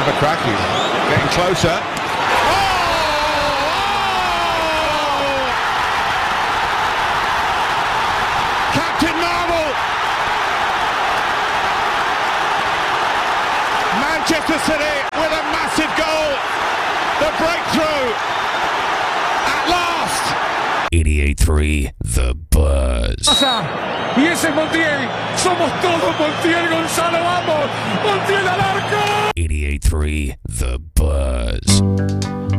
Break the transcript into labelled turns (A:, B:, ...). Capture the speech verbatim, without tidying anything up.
A: a crack. He's getting closer. Oh! Captain Marvel! Manchester City with a massive goal. The breakthrough at last.
B: eighty-eight three The Buzz.
C: Y ese Montiel, somos todos Montiel Gonzalo, vamos, Montiel al arco.
B: eighty-eight three The Buzz.